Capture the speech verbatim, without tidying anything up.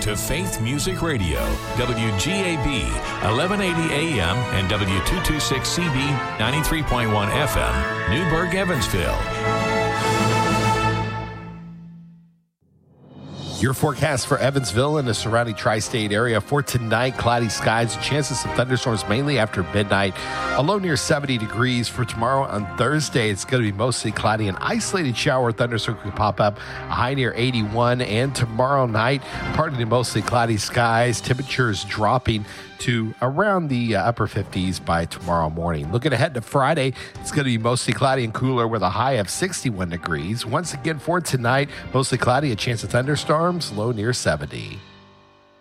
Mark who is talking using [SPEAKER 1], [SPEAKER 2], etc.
[SPEAKER 1] to Faith Music Radio, W G A B, eleven eighty A M and W two twenty-six C B, ninety-three point one F M, Newburgh, Evansville.
[SPEAKER 2] Your forecast for Evansville and the surrounding tri-state area for tonight: cloudy skies, chances of thunderstorms mainly after midnight. A low near seventy degrees. For tomorrow on Thursday, it's going to be mostly cloudy. An isolated shower or thunderstorm could pop up. A high near eighty-one. And tomorrow night, partly mostly cloudy skies. Temperatures dropping to around the uh, upper fifties by tomorrow morning. Looking ahead to Friday, it's going to be mostly cloudy and cooler with a high of sixty-one degrees. Once again for tonight, mostly cloudy, a chance of thunderstorms, low near seventy.